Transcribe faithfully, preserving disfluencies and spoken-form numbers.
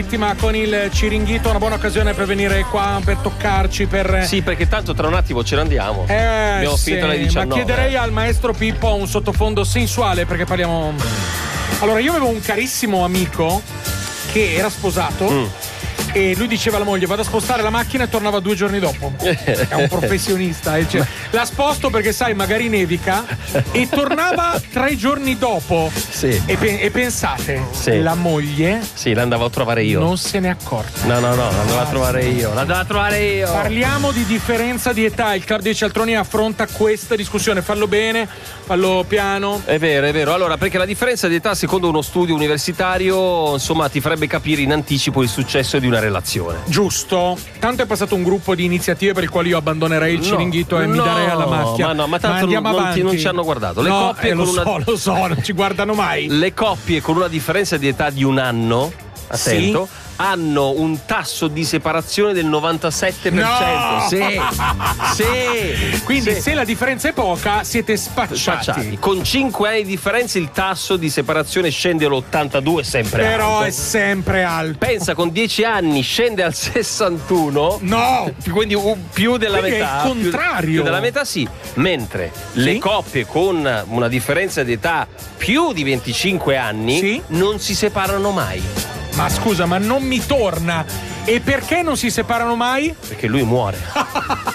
Ma con il Ciringhito è una buona occasione per venire qua, per toccarci, per... Sì, perché tanto tra un attimo ce ne andiamo. Eh, Abbiamo sì, finito alle diciannove. ma chiederei al maestro Pippo un sottofondo sensuale, perché parliamo... Allora, io avevo un carissimo amico che era sposato mm. e lui diceva alla moglie: vado a spostare la macchina, e tornava due giorni dopo. È un professionista, eh, cioè, la sposto perché sai magari nevica, e tornava tre giorni dopo. Sì. E, pe- e pensate, sì. la moglie sì, l'andavo a trovare io. Non se ne è accorta. No, no, no, l'andavo a trovare io. L'andavo a trovare io. Parliamo di differenza di età. Il Club dei Cialtroni affronta questa discussione. Fallo bene, fallo piano. È vero, è vero. Allora, perché la differenza di età, secondo uno studio universitario, insomma, ti farebbe capire in anticipo il successo di una relazione. Giusto. Tanto è passato un gruppo di iniziative per il quale io abbandonerei il Ciringhito no, e no, mi darei alla macchia. Ma no, ma tanto ma non, non, ti, non ci hanno guardato. Le no, coppie eh, con lo una... so, lo so, non ci guardano mai. Le coppie con una differenza di età di un anno, attento, sì, hanno un tasso di separazione del novantasette per cento. No! Sì. Sì. Quindi sì. se la differenza è poca, siete spacciati. spacciati. Con cinque anni di differenza il tasso di separazione scende all'ottantadue, sempre Però alto. è sempre alto. Pensa, con dieci anni scende al sessantuno. No! Quindi un, più della quindi metà. È il contrario. Più, più della metà, sì. Mentre sì? le coppie con una differenza di età più di venticinque anni sì? non si separano mai. Ma scusa, ma non mi torna. E perché non si separano mai? Perché lui muore.